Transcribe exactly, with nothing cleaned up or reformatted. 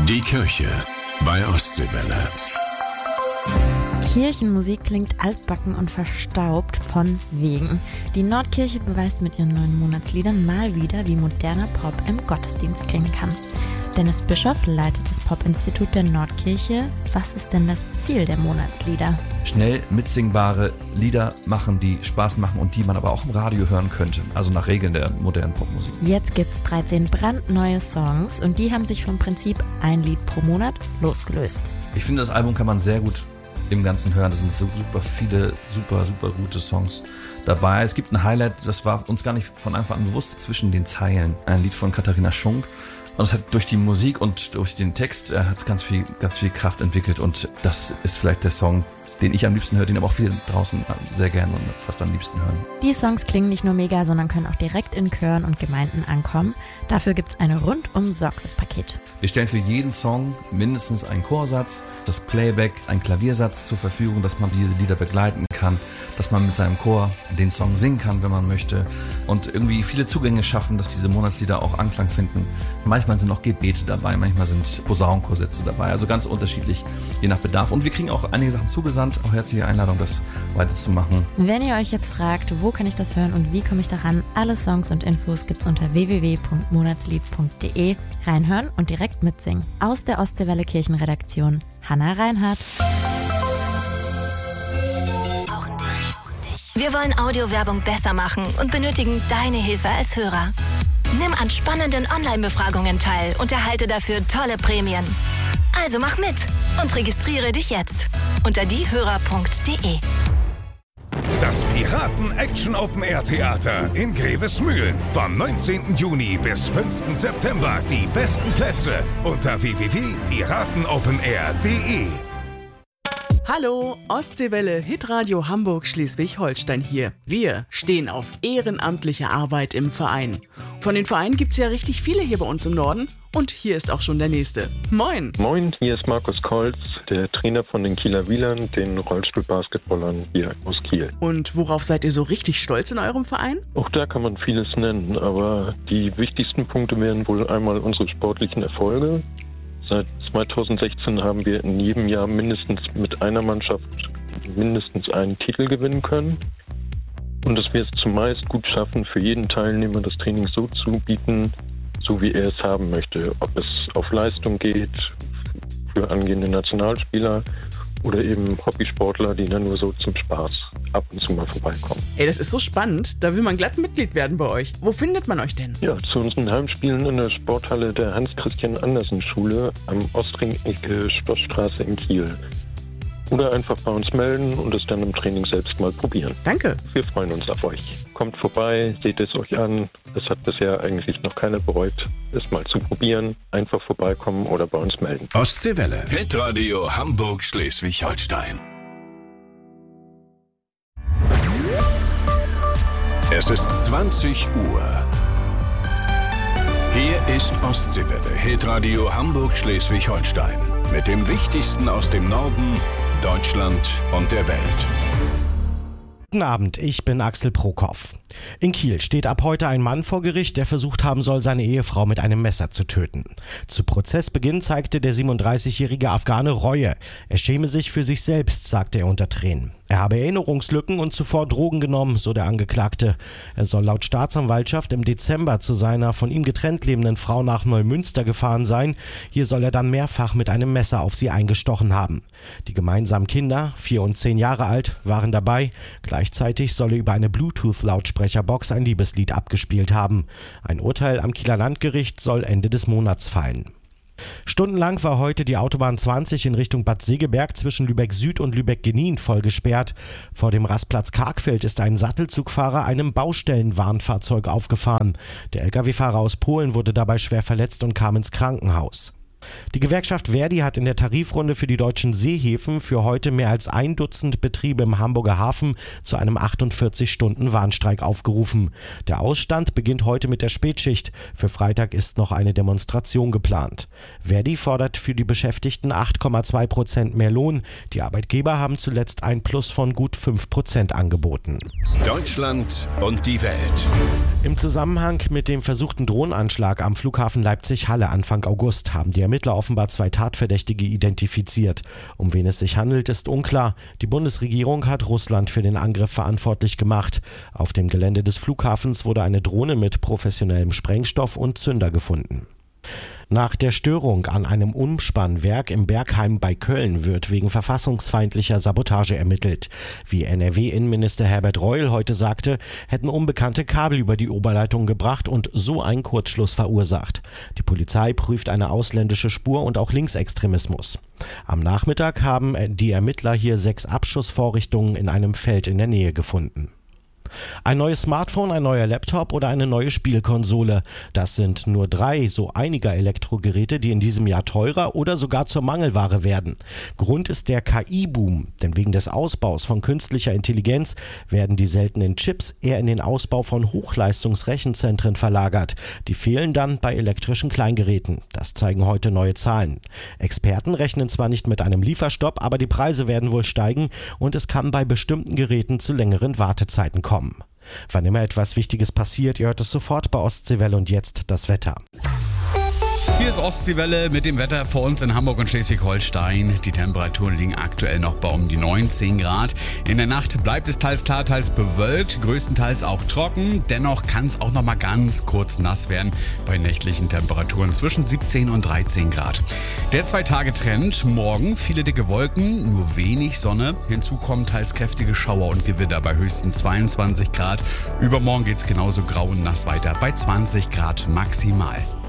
Die Kirche bei Ostseewelle. Kirchenmusik klingt altbacken und verstaubt von wegen. Die Nordkirche beweist mit ihren neuen Monatsliedern mal wieder, wie moderner Pop im Gottesdienst klingen kann. Dennis Bischoff leitet das Pop-Institut der Nordkirche. Was ist denn das Ziel der Monatslieder? Schnell mitsingbare Lieder machen, die Spaß machen und die man aber auch im Radio hören könnte. Also nach Regeln der modernen Popmusik. Jetzt gibt's dreizehn brandneue Songs und die haben sich vom Prinzip ein Lied pro Monat losgelöst. Ich finde, das Album kann man sehr gut im Ganzen hören. Da sind so super viele, super, super gute Songs dabei. Es gibt ein Highlight, das war uns gar nicht von Anfang an bewusst, zwischen den Zeilen. Ein Lied von Katharina Schunk. Und es hat durch die Musik und durch den Text äh, hat es ganz viel, ganz viel Kraft entwickelt. Und das ist vielleicht der Song, den ich am liebsten höre, den aber auch viele draußen sehr gerne und fast am liebsten hören. Die Songs klingen nicht nur mega, sondern können auch direkt in Chören und Gemeinden ankommen. Dafür gibt's ein rundum sorglos Paket. Wir stellen für jeden Song mindestens einen Chorsatz, das Playback, einen Klaviersatz zur Verfügung, dass man diese Lieder begleiten kann, dass man mit seinem Chor den Song singen kann, wenn man möchte, und irgendwie viele Zugänge schaffen, dass diese Monatslieder auch Anklang finden. Manchmal sind auch Gebete dabei, manchmal sind Posaunenchorsätze dabei, also ganz unterschiedlich, je nach Bedarf. Und wir kriegen auch einige Sachen zugesandt, auch herzliche Einladung, das weiterzumachen. Wenn ihr euch jetzt fragt, wo kann ich das hören und wie komme ich daran, alle Songs und Infos gibt's unter w w w punkt monatslied punkt d e. Reinhören und direkt mitsingen. Aus der Ostseewelle Kirchenredaktion, Hannah Reinhardt. Wir wollen Audiowerbung besser machen und benötigen deine Hilfe als Hörer. Nimm an spannenden Online-Befragungen teil und erhalte dafür tolle Prämien. Also mach mit und registriere dich jetzt unter diehörer punkt d e. Das Piraten-Action-Open-Air-Theater in Grevesmühlen. Vom neunzehnten Juni bis fünften September. Die besten Plätze unter w w w punkt piratenopenair punkt d e. Hallo, Ostseewelle, Hitradio Hamburg Schleswig-Holstein hier. Wir stehen auf ehrenamtliche Arbeit im Verein. Von den Vereinen gibt's ja richtig viele hier bei uns im Norden und hier ist auch schon der nächste. Moin! Moin, hier ist Markus Kolz, der Trainer von den Kieler Wielern, den Rollstuhlbasketballern hier aus Kiel. Und worauf seid ihr so richtig stolz in eurem Verein? Auch da kann man vieles nennen, aber die wichtigsten Punkte wären wohl einmal unsere sportlichen Erfolge. Seit zweitausendsechzehn haben wir in jedem Jahr mindestens mit einer Mannschaft mindestens einen Titel gewinnen können. Und dass wir es zumeist gut schaffen, für jeden Teilnehmer das Training so zu bieten, so wie er es haben möchte. Ob es auf Leistung geht, für angehende Nationalspieler oder eben Hobbysportler, die dann nur so zum Spaß ab und zu mal vorbeikommen. Ey, das ist so spannend. Da will man glatt Mitglied werden bei euch. Wo findet man euch denn? Ja, zu unseren Heimspielen in der Sporthalle der Hans-Christian-Andersen-Schule am Ostring-Ecke Schlossstraße in Kiel. Oder einfach bei uns melden und es dann im Training selbst mal probieren. Danke. Wir freuen uns auf euch. Kommt vorbei, seht es euch an. Es hat bisher eigentlich noch keiner bereut, es mal zu probieren. Einfach vorbeikommen oder bei uns melden. Ostseewelle, Hitradio Hamburg Schleswig-Holstein. Es ist zwanzig Uhr. Hier ist Ostseewelle, Hitradio Hamburg Schleswig-Holstein. Mit dem Wichtigsten aus dem Norden, Deutschland und der Welt. Guten Abend, ich bin Axel Prokop. In Kiel steht ab heute ein Mann vor Gericht, der versucht haben soll, seine Ehefrau mit einem Messer zu töten. Zu Prozessbeginn zeigte der siebenunddreißigjährige Afghane Reue. Er schäme sich für sich selbst, sagte er unter Tränen. Er habe Erinnerungslücken und zuvor Drogen genommen, so der Angeklagte. Er soll laut Staatsanwaltschaft im Dezember zu seiner von ihm getrennt lebenden Frau nach Neumünster gefahren sein. Hier soll er dann mehrfach mit einem Messer auf sie eingestochen haben. Die gemeinsamen Kinder, vier und zehn Jahre alt, waren dabei. Gleichzeitig soll er über eine Bluetooth-Lautsprecherbox ein Liebeslied abgespielt haben. Ein Urteil am Kieler Landgericht soll Ende des Monats fallen. Stundenlang war heute die Autobahn zwanzig in Richtung Bad Segeberg zwischen Lübeck Süd und Lübeck Genin voll gesperrt. Vor dem Rastplatz Kargfeld ist ein Sattelzugfahrer einem Baustellenwarnfahrzeug aufgefahren. Der L K W-Fahrer aus Polen wurde dabei schwer verletzt und kam ins Krankenhaus. Die Gewerkschaft Verdi hat in der Tarifrunde für die deutschen Seehäfen für heute mehr als ein Dutzend Betriebe im Hamburger Hafen zu einem achtundvierzig Stunden Warnstreik aufgerufen. Der Ausstand beginnt heute mit der Spätschicht. Für Freitag ist noch eine Demonstration geplant. Verdi fordert für die Beschäftigten acht Komma zwei Prozent mehr Lohn. Die Arbeitgeber haben zuletzt ein Plus von gut fünf Prozent angeboten. Deutschland und die Welt. Im Zusammenhang mit dem versuchten Drohnenanschlag am Flughafen Leipzig-Halle Anfang August haben die Ermittler Ermittler offenbar zwei Tatverdächtige identifiziert. Um wen es sich handelt, ist unklar. Die Bundesregierung hat Russland für den Angriff verantwortlich gemacht. Auf dem Gelände des Flughafens wurde eine Drohne mit professionellem Sprengstoff und Zünder gefunden. Nach der Störung an einem Umspannwerk im Bergheim bei Köln wird wegen verfassungsfeindlicher Sabotage ermittelt. Wie N R W-Innenminister Herbert Reul heute sagte, hätten Unbekannte Kabel über die Oberleitung gebracht und so einen Kurzschluss verursacht. Die Polizei prüft eine ausländische Spur und auch Linksextremismus. Am Nachmittag haben die Ermittler hier sechs Abschussvorrichtungen in einem Feld in der Nähe gefunden. Ein neues Smartphone, ein neuer Laptop oder eine neue Spielkonsole. Das sind nur drei so einiger Elektrogeräte, die in diesem Jahr teurer oder sogar zur Mangelware werden. Grund ist der K I-Boom, denn wegen des Ausbaus von künstlicher Intelligenz werden die seltenen Chips eher in den Ausbau von Hochleistungsrechenzentren verlagert. Die fehlen dann bei elektrischen Kleingeräten. Das zeigen heute neue Zahlen. Experten rechnen zwar nicht mit einem Lieferstopp, aber die Preise werden wohl steigen und es kann bei bestimmten Geräten zu längeren Wartezeiten kommen. Wann immer etwas Wichtiges passiert, ihr hört es sofort bei Ostseewelle und jetzt das Wetter. Hier ist Ostseewelle mit dem Wetter vor uns in Hamburg und Schleswig-Holstein. Die Temperaturen liegen aktuell noch bei um die neunzehn Grad. In der Nacht bleibt es teils klar, teils bewölkt, größtenteils auch trocken. Dennoch kann es auch noch mal ganz kurz nass werden bei nächtlichen Temperaturen zwischen siebzehn und dreizehn Grad. Der Zwei-Tage-Trend: morgen viele dicke Wolken, nur wenig Sonne. Hinzu kommen teils kräftige Schauer und Gewitter bei höchstens zweiundzwanzig Grad. Übermorgen geht es genauso grau und nass weiter bei zwanzig Grad maximal.